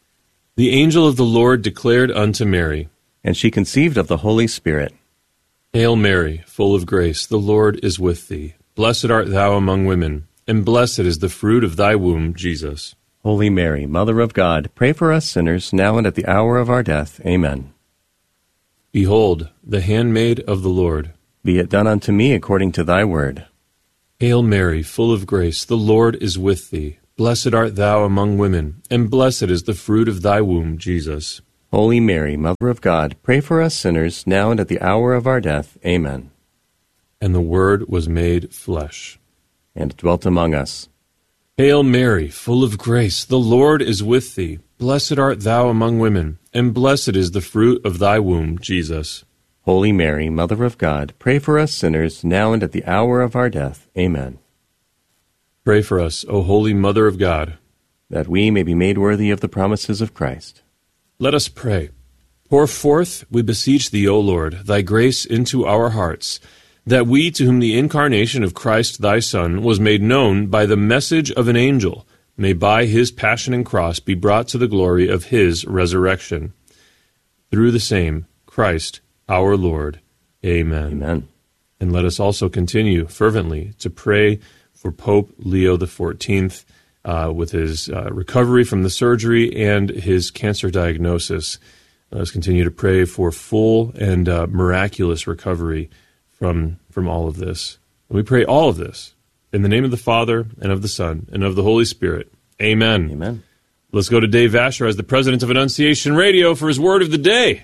The angel of the Lord declared unto Mary, and she conceived of the Holy Spirit. Hail Mary, full of grace, the Lord is with thee. Blessed art thou among women, and blessed is the fruit of thy womb, Jesus. Holy Mary, Mother of God, pray for us sinners, now and at the hour of our death. Amen. Behold, the handmaid of the Lord. Be it done unto me according to thy word. Hail Mary, full of grace, the Lord is with thee. Blessed art thou among women, and blessed is the fruit of thy womb, Jesus. Holy Mary, Mother of God, pray for us sinners, now and at the hour of our death. Amen. And the Word was made flesh, and dwelt among us. Hail Mary, full of grace, the Lord is with thee. Blessed art thou among women, and blessed is the fruit of thy womb, Jesus. Holy Mary, Mother of God, pray for us sinners, now and at the hour of our death. Amen. Pray for us, O Holy Mother of God, that we may be made worthy of the promises of Christ. Let us pray. Pour forth, we beseech thee, O Lord, thy grace into our hearts, that we, to whom the incarnation of Christ thy Son was made known by the message of an angel, may by his passion and cross be brought to the glory of his resurrection. Through the same Christ our Lord. Amen. Amen. And let us also continue fervently to pray for Pope Leo the fourteenth uh, with his uh, recovery from the surgery and his cancer diagnosis. Let us continue to pray for full and uh, miraculous recovery from from all of this. And we pray all of this in the name of the Father, and of the Son, and of the Holy Spirit. Amen. Amen. Let's go to Dave Asher as the president of Annunciation Radio for his word of the day.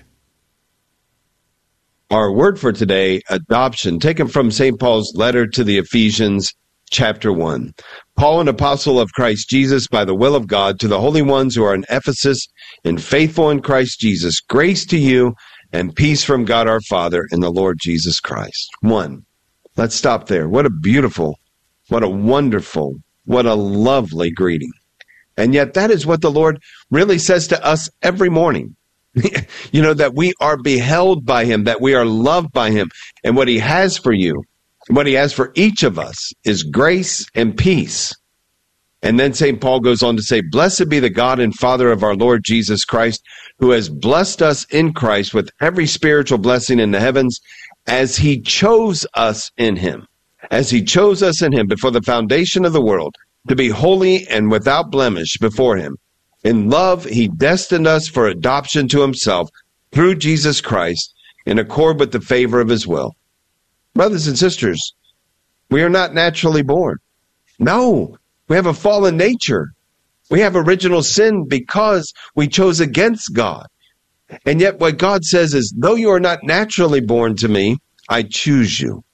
Our word for today, adoption, taken from Saint Paul's letter to the Ephesians, chapter one. Paul, an apostle of Christ Jesus, by the will of God, to the holy ones who are in Ephesus and faithful in Christ Jesus, grace to you and peace from God our Father and the Lord Jesus Christ. One. Let's stop there. What a beautiful, what a wonderful, what a lovely greeting. And yet that is what the Lord really says to us every morning. You know, that we are beheld by him, that we are loved by him. And what he has for you, what he has for each of us is grace and peace. And then Saint Paul goes on to say, blessed be the God and Father of our Lord Jesus Christ, who has blessed us in Christ with every spiritual blessing in the heavens, as he chose us in him, as he chose us in him before the foundation of the world, to be holy and without blemish before him. In love, he destined us for adoption to himself through Jesus Christ, in accord with the favor of his will. Brothers and sisters, we are not naturally born. No, we have a fallen nature. We have original sin because we chose against God. And yet what God says is, though you are not naturally born to me, I choose you.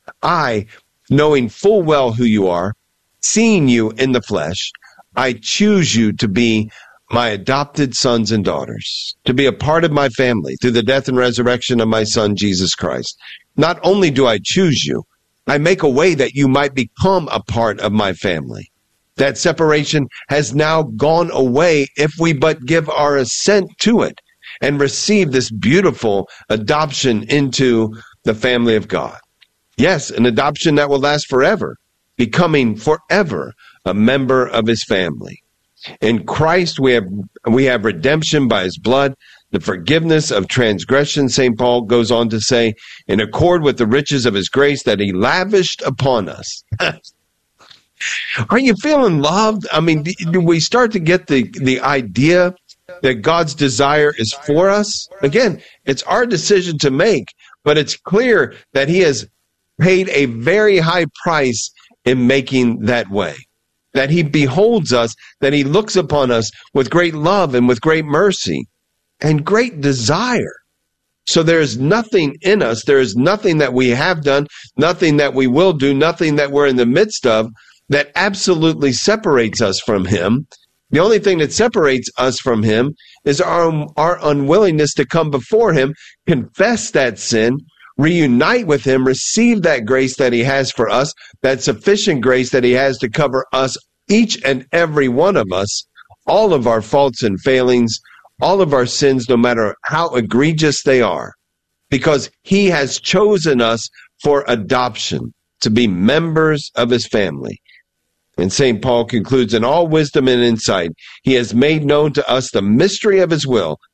I, knowing full well who you are, seeing you in the flesh, I choose you to be my adopted sons and daughters, to be a part of my family through the death and resurrection of my Son, Jesus Christ. Not only do I choose you, I make a way that you might become a part of my family. That separation has now gone away if we but give our assent to it and receive this beautiful adoption into the family of God. Yes, an adoption that will last forever, becoming forever a member of his family. In Christ, we have we have redemption by his blood, the forgiveness of transgression, Saint Paul goes on to say, in accord with the riches of his grace that he lavished upon us. Are you feeling loved? I mean, do we start to get the, the idea that God's desire is for us? Again, it's our decision to make, but it's clear that he has paid a very high price in making that way. That he beholds us, that he looks upon us with great love and with great mercy and great desire. So there is nothing in us, there is nothing that we have done, nothing that we will do, nothing that we're in the midst of that absolutely separates us from him. The only thing that separates us from him is our, our unwillingness to come before him, confess that sin, reunite with him, receive that grace that he has for us, that sufficient grace that he has to cover us, each and every one of us, all of our faults and failings, all of our sins, no matter how egregious they are, because he has chosen us for adoption, to be members of his family. And Saint Paul concludes, in all wisdom and insight, he has made known to us the mystery of his will,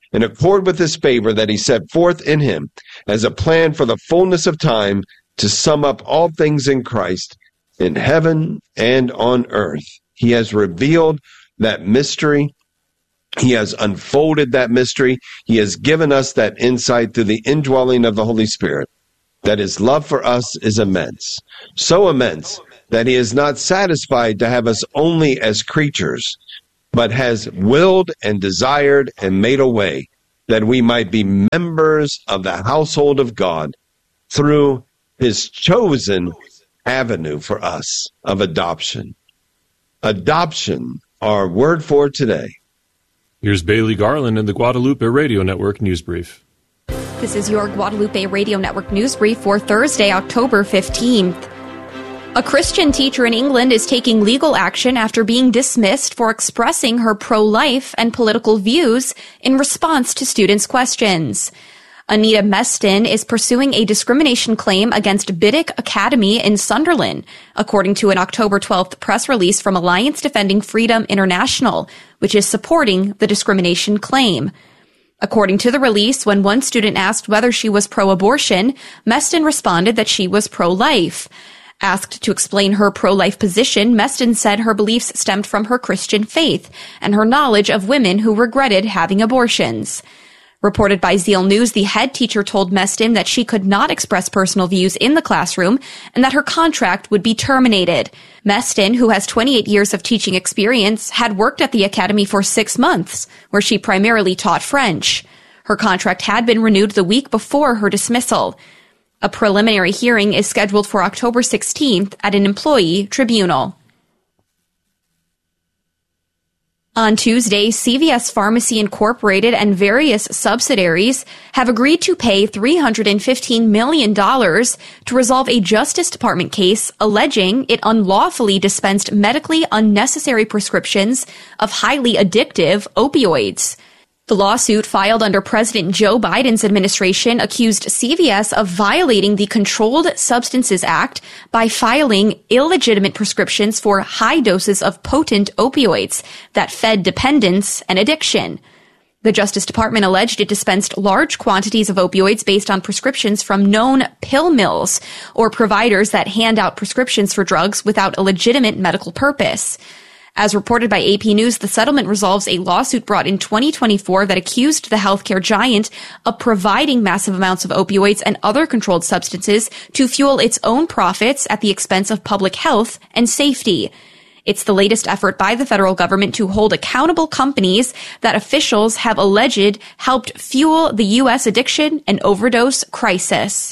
in accord with his favor that he set forth in him as a plan for the fullness of time to sum up all things in Christ in heaven and on earth. He has revealed that mystery. He has unfolded that mystery. He has given us that insight through the indwelling of the Holy Spirit, that his love for us is immense, so immense that he is not satisfied to have us only as creatures, but has willed and desired and made a way that we might be members of the household of God through his chosen avenue for us of adoption. Adoption, our word for today. Here's Bailey Garland in the Guadalupe Radio Network News Brief. This is your Guadalupe Radio Network News Brief for Thursday, October fifteenth. A Christian teacher in England is taking legal action after being dismissed for expressing her pro-life and political views in response to students' questions. Anita Meston is pursuing a discrimination claim against Biddick Academy in Sunderland, according to an October twelfth press release from Alliance Defending Freedom International, which is supporting the discrimination claim. According to the release, when one student asked whether she was pro-abortion, Meston responded that she was pro-life. Asked to explain her pro-life position, Meston said her beliefs stemmed from her Christian faith and her knowledge of women who regretted having abortions. Reported by Zeal News, the head teacher told Meston that she could not express personal views in the classroom and that her contract would be terminated. Meston, who has twenty-eight years of teaching experience, had worked at the academy for six months, where she primarily taught French. Her contract had been renewed the week before her dismissal. A preliminary hearing is scheduled for October sixteenth at an employee tribunal. On Tuesday, C V S Pharmacy Incorporated and various subsidiaries have agreed to pay three hundred fifteen million dollars to resolve a Justice Department case alleging it unlawfully dispensed medically unnecessary prescriptions of highly addictive opioids. The lawsuit, filed under President Joe Biden's administration, accused C V S of violating the Controlled Substances Act by filing illegitimate prescriptions for high doses of potent opioids that fed dependence and addiction. The Justice Department alleged it dispensed large quantities of opioids based on prescriptions from known pill mills or providers that hand out prescriptions for drugs without a legitimate medical purpose. As reported by A P News, the settlement resolves a lawsuit brought in twenty twenty-four that accused the healthcare giant of providing massive amounts of opioids and other controlled substances to fuel its own profits at the expense of public health and safety. It's the latest effort by the federal government to hold accountable companies that officials have alleged helped fuel the U S addiction and overdose crisis.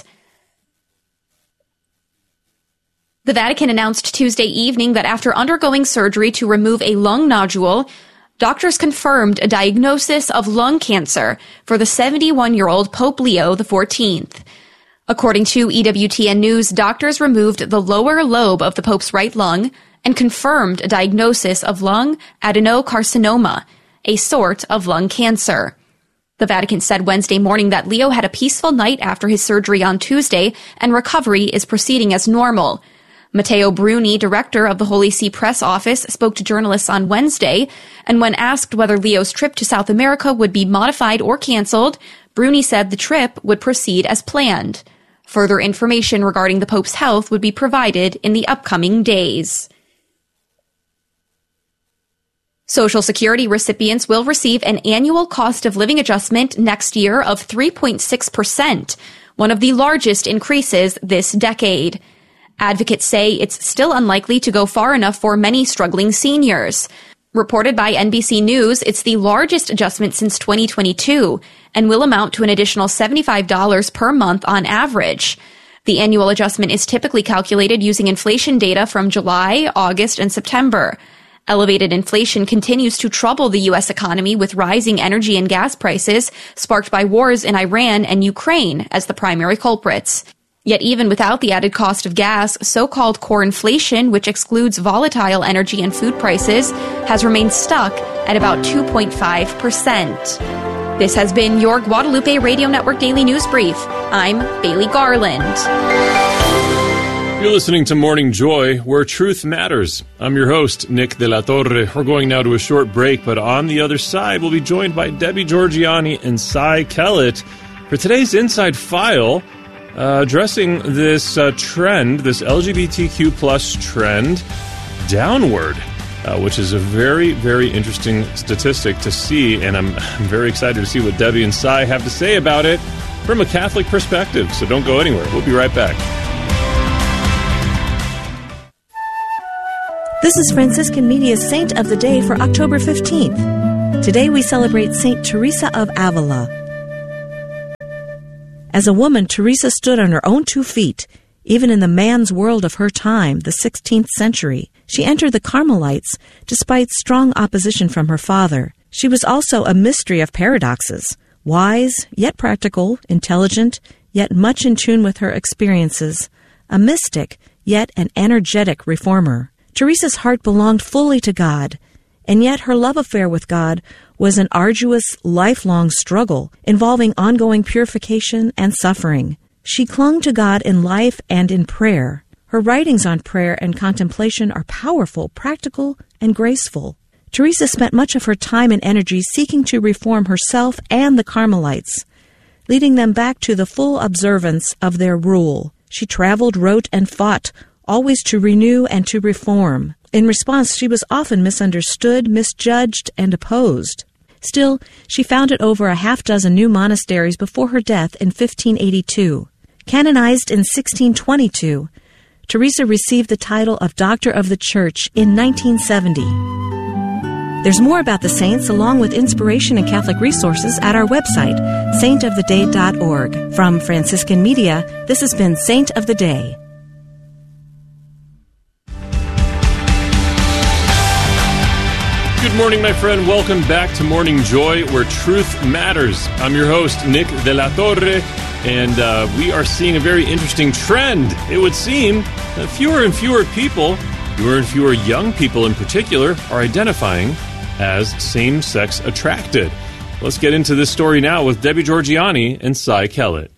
The Vatican announced Tuesday evening that after undergoing surgery to remove a lung nodule, doctors confirmed a diagnosis of lung cancer for the seventy-one-year-old Pope Leo the fourteenth. According to E W T N News, doctors removed the lower lobe of the Pope's right lung and confirmed a diagnosis of lung adenocarcinoma, a sort of lung cancer. The Vatican said Wednesday morning that Leo had a peaceful night after his surgery on Tuesday and recovery is proceeding as normal. Matteo Bruni, director of the Holy See Press Office, spoke to journalists on Wednesday, and when asked whether Leo's trip to South America would be modified or canceled, Bruni said the trip would proceed as planned. Further information regarding the Pope's health would be provided in the upcoming days. Social Security recipients will receive an annual cost of living adjustment next year of three point six percent, one of the largest increases this decade. Advocates say it's still unlikely to go far enough for many struggling seniors. Reported by N B C News, it's the largest adjustment since twenty twenty-two and will amount to an additional seventy-five dollars per month on average. The annual adjustment is typically calculated using inflation data from July, August, and September. Elevated inflation continues to trouble the U S economy with rising energy and gas prices sparked by wars in Iran and Ukraine as the primary culprits. Yet even without the added cost of gas, so-called core inflation, which excludes volatile energy and food prices, has remained stuck at about two point five percent. This has been your Guadalupe Radio Network Daily News Brief. I'm Bailey Garland. You're listening to Morning Joy, where truth matters. I'm your host, Nick De La Torre. We're going now to a short break, but on the other side, we'll be joined by Debbie Georgianni and Cy Kellett for today's Inside File, uh, addressing this uh, trend, this L G B T Q plus trend, downward, uh, which is a very, very interesting statistic to see, and I'm, I'm very excited to see what Debbie and Cy have to say about it from a Catholic perspective. So don't go anywhere. We'll be right back. This is Franciscan Media's Saint of the Day for October fifteenth. Today we celebrate Saint Teresa of Avila. As a woman, Teresa stood on her own two feet, even in the man's world of her time, the sixteenth century. She entered the Carmelites despite strong opposition from her father. She was also a mystery of paradoxes, wise, yet practical, intelligent, yet much in tune with her experiences, a mystic, yet an energetic reformer. Teresa's heart belonged fully to God, and yet her love affair with God was an arduous, lifelong struggle involving ongoing purification and suffering. She clung to God in life and in prayer. Her writings on prayer and contemplation are powerful, practical, and graceful. Teresa spent much of her time and energy seeking to reform herself and the Carmelites, leading them back to the full observance of their rule. She traveled, wrote, and fought, always to renew and to reform. In response, she was often misunderstood, misjudged, and opposed. Still, she founded over a half dozen new monasteries before her death in fifteen eighty-two. Canonized in sixteen twenty-two, Teresa received the title of Doctor of the Church in nineteen seventy. There's more about the saints along with inspiration and Catholic resources at our website, saint of the day dot org. From Franciscan Media, this has been Saint of the Day. Good morning, my friend. Welcome back to Morning Joy, where truth matters. I'm your host, Nick De La Torre, and uh, we are seeing a very interesting trend. It would seem that fewer and fewer people, fewer and fewer young people in particular, are identifying as same-sex attracted. Let's get into this story now with Debbie Georgianni and Cy Kellett.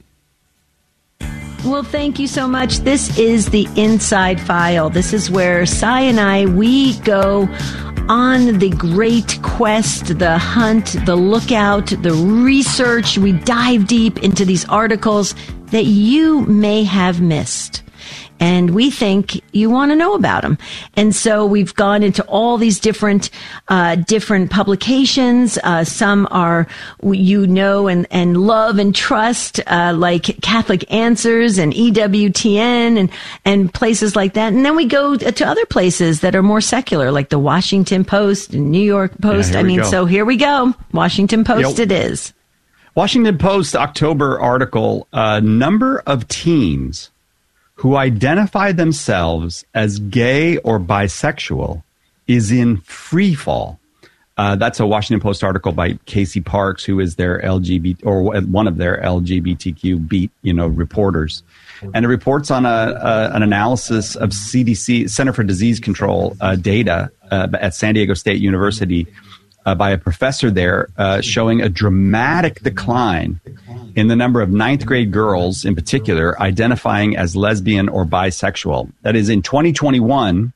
Well, thank you so much. This is the Inside File. This is where Cy and I, we go on the great quest, the hunt, the lookout, the research. We dive deep into these articles that you may have missed. And we think you want to know about them. And so we've gone into all these different, uh, different publications. Uh, some are, you know, and, and love and trust, uh, like Catholic Answers and E W T N and, and places like that. And then we go to other places that are more secular, like the Washington Post and New York Post. Yeah, I mean, go. so here we go. Washington Post Yep. it is. Washington Post October article, uh, number of teens who identify themselves as gay or bisexual is in free fall. Uh, that's a Washington Post article by Casey Parks, who is their L G B T or one of their L G B T Q beat, you know, reporters, and it reports on a, a an analysis of C D C, Center for Disease Control, uh, data uh, at San Diego State University uh, by a professor there, uh, showing a dramatic decline in the number of ninth grade girls, in particular, identifying as lesbian or bisexual. That is, in twenty twenty-one,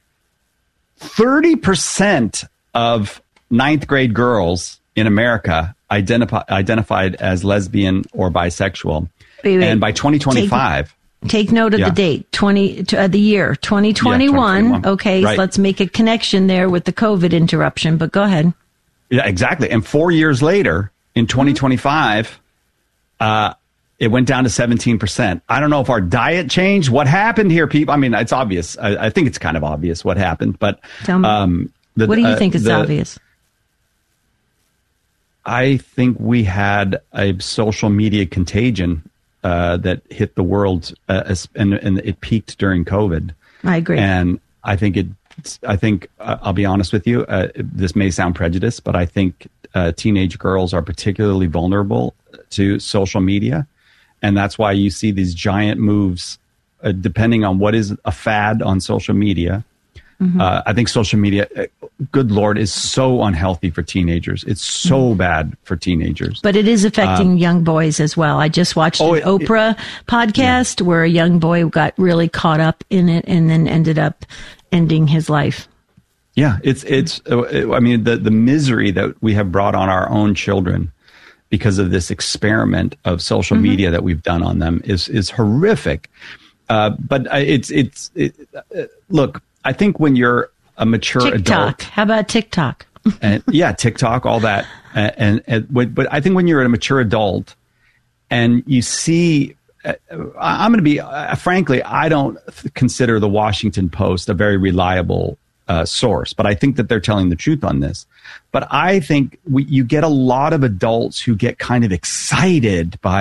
thirty percent of ninth grade girls in America identify, identified as lesbian or bisexual. Wait, wait. And by twenty twenty-five... Take, take note of Yeah. the date, twenty uh, the year, twenty twenty-one. Yeah, twenty twenty-one. Okay, Right. so let's make a connection there with the COVID interruption, but go ahead. Yeah, exactly. And four years later, in twenty twenty-five, uh, it went down to seventeen percent. I don't know if our diet changed. What happened here, people? I mean, it's obvious. I, I think it's kind of obvious what happened. But Tell me, um, the, what do you uh, think is the- obvious? I think we had a social media contagion uh, that hit the world, uh, as- and, and it peaked during COVID. I agree. And I think it. I think uh, I'll be honest with you. Uh, this may sound prejudiced, but I think uh, teenage girls are particularly vulnerable to social media, and that's why you see these giant moves, uh, depending on what is a fad on social media. Mm-hmm. Uh, I think social media, good Lord, is so unhealthy for teenagers. It's so mm-hmm. bad for teenagers. But it is affecting um, young boys as well. I just watched oh, an it, Oprah it, podcast yeah. where a young boy got really caught up in it and then ended up ending his life. Yeah, it's, it's, I mean, the, the misery that we have brought on our own children because of this experiment of social mm-hmm. media that we've done on them is, is horrific. Uh, but it's, it's, it, uh, look, I think when you're a mature TikTok. adult, how about TikTok? and, yeah, TikTok, all that, and, and, and but I think when you're a mature adult and you see, uh, I'm going to be uh, frankly, I don't consider the Washington Post a very reliable uh, source, but I think that they're telling the truth on this. But I think we, you get a lot of adults who get kind of excited by